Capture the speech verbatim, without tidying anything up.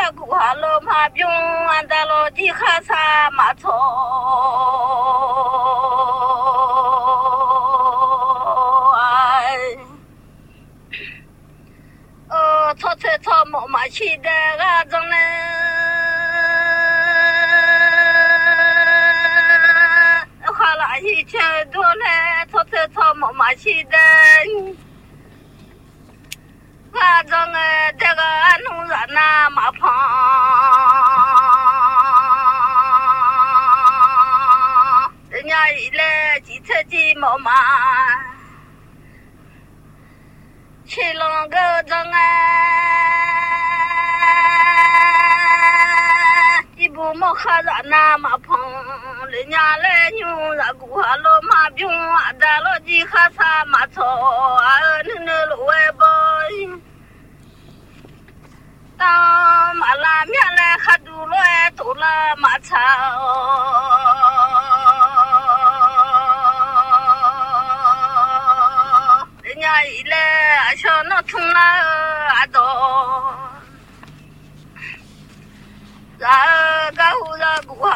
在古哈罗马兵安达罗吉哈萨马错。呃，错错错，莫马去的啊，中呢。花了一千多嘞，错错错，莫马去的。啊，中呃，这个农人呐，马棚。人家一来几车几毛马。去龙沟中啊，一部莫哈人呐马棚，人家来牛那古哈罗马兵啊，达罗吉哈萨马错啊，那那路外包，当马拉面来哈杜罗哎，杜拉马草。人家一来，小那从那